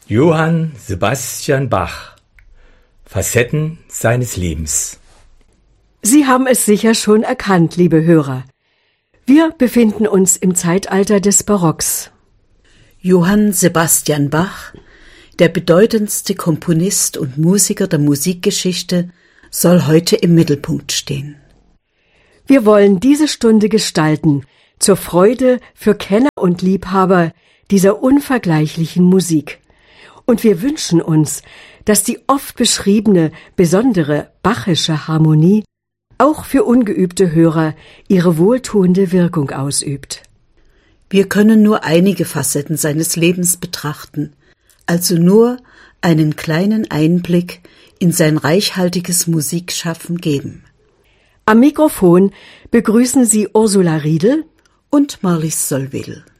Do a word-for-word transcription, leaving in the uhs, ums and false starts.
Johann Sebastian Bach. Facetten seines Lebens. Sie haben es sicher schon erkannt, liebe Hörer. Wir befinden uns im Zeitalter des Barocks. Johann Sebastian Bach, der bedeutendste Komponist und Musiker der Musikgeschichte, soll heute im Mittelpunkt stehen. Wir wollen diese Stunde gestalten zur Freude für Kenner und Liebhaber dieser unvergleichlichen Musik. Und wir wünschen uns, dass die oft beschriebene besondere bachische Harmonie auch für ungeübte Hörer ihre wohltuende Wirkung ausübt. Wir können nur einige Facetten seines Lebens betrachten, also nur einen kleinen Einblick in sein reichhaltiges Musikschaffen geben. Am Mikrofon begrüßen Sie Ursula Riedel und Marlies Sollwedel.